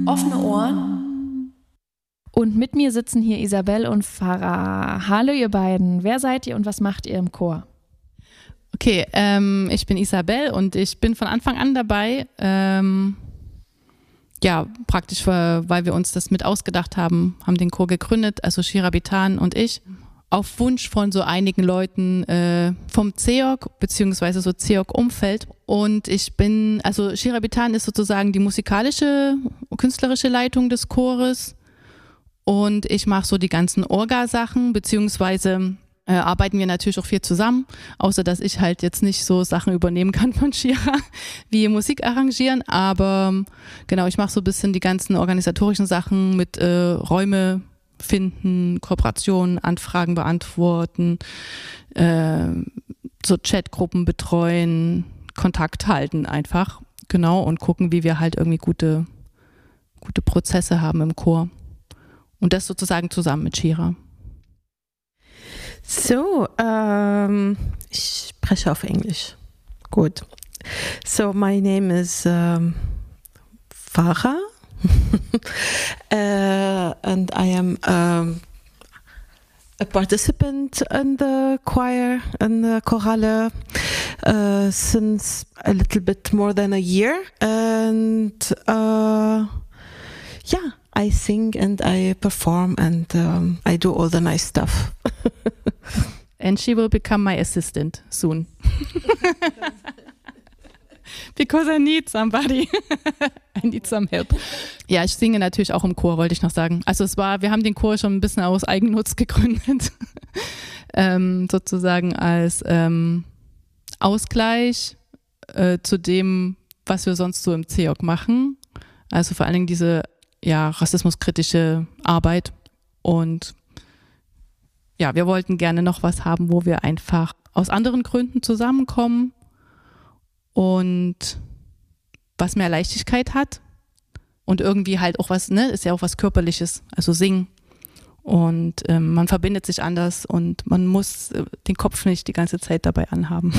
Offene Ohren. Und mit mir sitzen hier Isabel und Farah. Hallo ihr beiden, wer seid ihr und was macht ihr im Chor? Okay, ich bin Isabel und ich bin von Anfang an dabei. Praktisch, weil wir uns das mit ausgedacht haben den Chor gegründet, also Shira Bitan und ich. Auf Wunsch von so einigen Leuten vom CEOC, beziehungsweise so CEOC-Umfeld. Und Shira Bitan ist sozusagen die musikalische, künstlerische Leitung des Chores. Und ich mache so die ganzen Orga-Sachen, beziehungsweise arbeiten wir natürlich auch viel zusammen, außer dass ich halt jetzt nicht so Sachen übernehmen kann von Shira, wie Musik arrangieren. Aber genau, ich mache so ein bisschen die ganzen organisatorischen Sachen mit Räume finden, Kooperationen, Anfragen beantworten, so Chatgruppen betreuen, Kontakt halten einfach, genau, und gucken, wie wir halt irgendwie gute Prozesse haben im Chor. Und das sozusagen zusammen mit Shira. So, ich spreche auf Englisch. Gut. So, my name is Farah. And I am a participant in the choir and the chorale since a little bit more than a year. And I sing and I perform and I do all the nice stuff. And she will become my assistant soon. Because I need somebody. I need some help. Ja, ich singe natürlich auch im Chor, wollte ich noch sagen. Also wir haben den Chor schon ein bisschen aus Eigennutz gegründet. Sozusagen als Ausgleich zu dem, was wir sonst so im CEOC machen. Also vor allen Dingen diese rassismuskritische Arbeit. Und ja, wir wollten gerne noch was haben, wo wir einfach aus anderen Gründen zusammenkommen. Und was mehr Leichtigkeit hat und irgendwie halt auch was, ist ja auch was Körperliches, also singen. Und man verbindet sich anders und man muss den Kopf nicht die ganze Zeit dabei anhaben.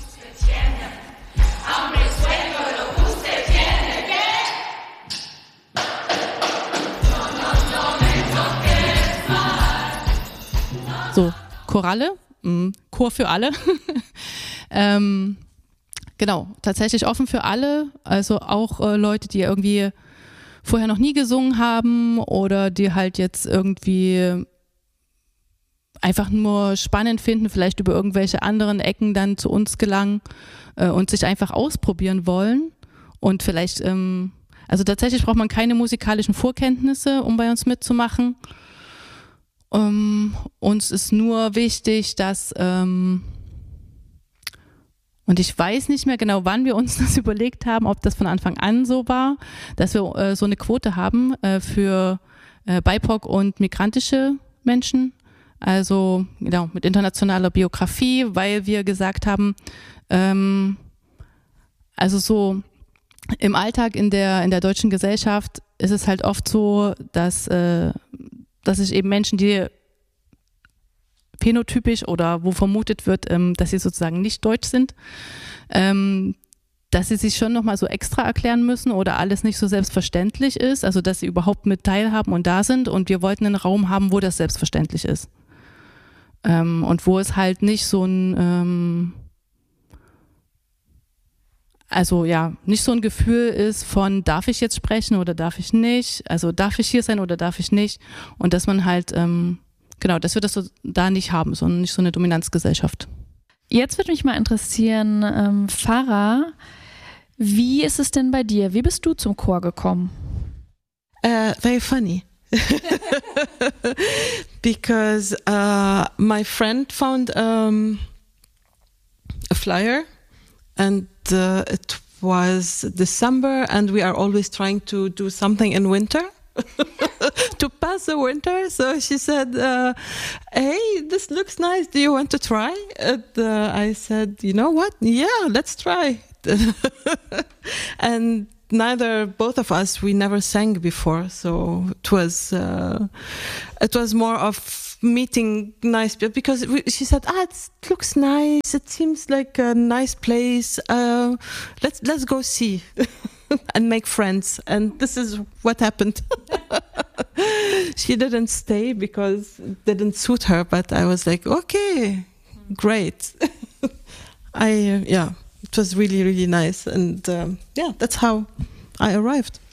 So, Choralle, Chor für alle. Genau, tatsächlich offen für alle, also auch Leute, die irgendwie vorher noch nie gesungen haben oder die halt jetzt irgendwie einfach nur spannend finden, vielleicht über irgendwelche anderen Ecken dann zu uns gelangen und sich einfach ausprobieren wollen. Und vielleicht, also tatsächlich braucht man keine musikalischen Vorkenntnisse, um bei uns mitzumachen. Uns ist nur wichtig, dass und ich weiß nicht mehr genau, wann wir uns das überlegt haben, ob das von Anfang an so war, dass wir so eine Quote haben für BIPOC und migrantische Menschen, also genau mit internationaler Biografie, weil wir gesagt haben, also so im Alltag in der deutschen Gesellschaft ist es halt oft so, dass sich eben Menschen, die phänotypisch oder wo vermutet wird, dass sie sozusagen nicht deutsch sind, dass sie sich schon nochmal so extra erklären müssen oder alles nicht so selbstverständlich ist, also dass sie überhaupt mit teilhaben und da sind, und wir wollten einen Raum haben, wo das selbstverständlich ist. Und wo es halt nicht so ein nicht so ein Gefühl ist von, darf ich jetzt sprechen oder darf ich nicht, also darf ich hier sein oder darf ich nicht, und dass man halt dass wir das so da nicht haben, sondern nicht so eine Dominanzgesellschaft. Jetzt würde mich mal interessieren, Farah, wie ist es denn bei dir? Wie bist du zum Chor gekommen? Very funny. Because my friend found a flyer and it was December and we are always trying to do something in winter. To pass the winter, so she said, hey, this looks nice, do you want to try? And I said, you know what, yeah, let's try. And both of us, we never sang before, so it was more of meeting nice people, because she said, it looks nice, it seems like a nice place, let's go see and make friends. And this is what happened. She didn't stay because it didn't suit her, but I was like, okay, great. It was really, really nice. And that's how I arrived.